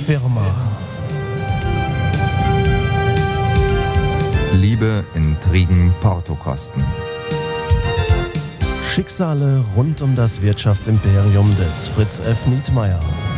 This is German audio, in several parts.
Firma. Liebe, Intrigen, Portokosten. Schicksale rund um das Wirtschaftsimperium des Fritz F. Nietmeyer.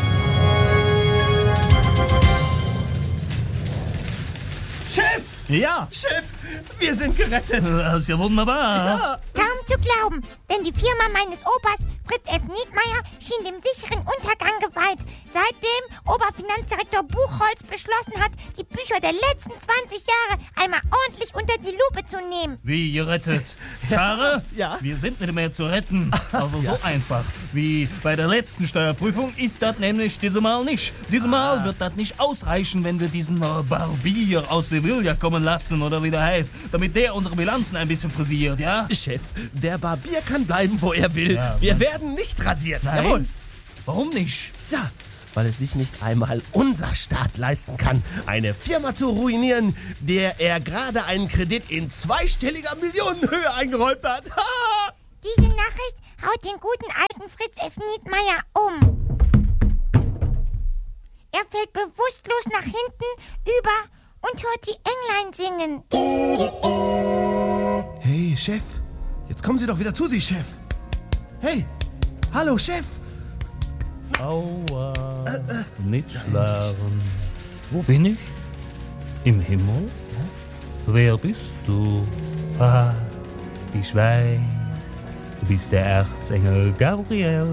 Chef! Ja, Chef, wir sind gerettet. das ist ja wunderbar. Ja. Kaum zu glauben, denn die Firma meines Opas, Fritz F. Nietmeyer, schien dem sicheren Untergang geweiht. Seitdem Oberfinanzdirektor Buchholz beschlossen hat, die Bücher der letzten 20 Jahre einmal ordentlich unter die Lupe zu nehmen. Wie gerettet? Schare? Ja? Wir sind nicht mehr zu retten. Also so einfach. Wie bei der letzten Steuerprüfung ist das nämlich diesmal nicht. Diesmal wird das nicht ausreichen, wenn wir diesen Barbier aus Sevilla kommen lassen, oder wie der heißt, damit der unsere Bilanzen ein bisschen frisiert, ja? Chef, der Barbier kann bleiben, wo er will. Ja, wir werden nicht rasiert. Nein. Jawohl. Warum nicht? Ja, weil es sich nicht einmal unser Staat leisten kann, eine Firma zu ruinieren, der er gerade einen Kredit in zweistelliger Millionenhöhe eingeräumt hat. Diese Nachricht haut den guten alten Fritz F. Nietmeyer um. Er fällt bewusstlos nach hinten über und hört die Englein singen. Hey, Chef, jetzt kommen Sie doch wieder zu sich, Chef. Hey, hallo, Chef. Aua, nicht schlafen. Wo bin ich? Im Himmel? Wer bist du? Ah, ich weiß. Du bist der Erzengel Gabriel.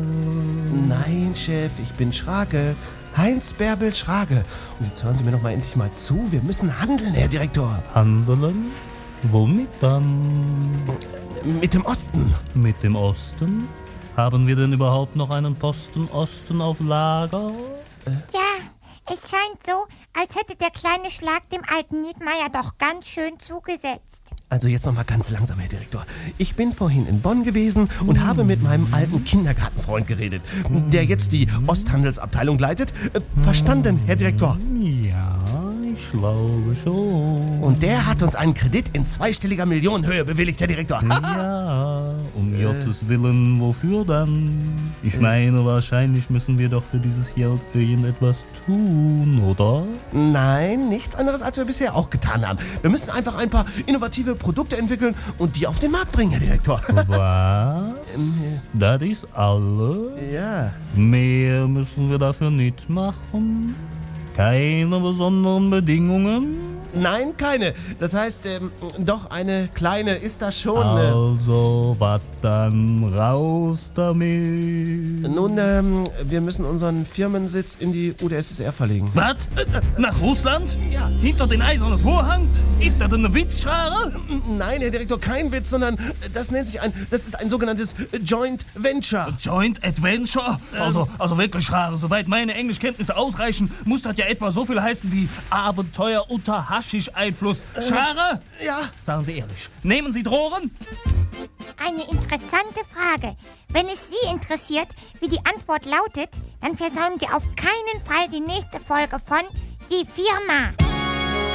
Nein, Chef, ich bin Schrage. Heinz Bärbel Schrage. Und jetzt hören Sie mir doch mal endlich mal zu. Wir müssen handeln, Herr Direktor. Handeln? Womit dann? Mit dem Osten. Mit dem Osten? Haben wir denn überhaupt noch einen Posten Osten auf Lager? Ja, es scheint so, als hätte der kleine Schlag dem alten Nietmeyer doch ganz schön zugesetzt. Also jetzt noch mal ganz langsam, Herr Direktor. Ich bin vorhin in Bonn gewesen und habe mit meinem alten Kindergartenfreund geredet, der jetzt die Osthandelsabteilung leitet. Verstanden, Herr Direktor? Ja, ich glaube schon. Und der hat uns einen Kredit in zweistelliger Millionenhöhe bewilligt, Herr Direktor. Ja, um Gottes Willen, wofür dann? Ich meine, wahrscheinlich müssen wir doch für dieses Geld irgendetwas tun, oder? Nein, nichts anderes, als wir bisher auch getan haben. Wir müssen einfach ein paar innovative Produkte entwickeln und die auf den Markt bringen, Herr Direktor. Was? Das ist alles? Ja. Mehr müssen wir dafür nicht machen? Keine besonderen Bedingungen? Nein, keine. Das heißt, doch eine kleine ist das schon. Also, was dann? Raus damit. Nun, wir müssen unseren Firmensitz in die UdSSR verlegen. Was? Nach Russland? Ja. Hinter den eisernen Vorhang? Ist das eine Witzschare? Nein, Herr Direktor, kein Witz, sondern das ist ein sogenanntes Joint Venture. Joint Adventure? Also wirklich Schare. Soweit meine Englischkenntnisse ausreichen, muss das ja etwa so viel heißen wie Abenteuer unter Haschisch-Einfluss. Schare? Ja. Sagen Sie ehrlich, nehmen Sie Drogen? Eine interessante Frage. Wenn es Sie interessiert, wie die Antwort lautet, dann versäumen Sie auf keinen Fall die nächste Folge von Die Firma.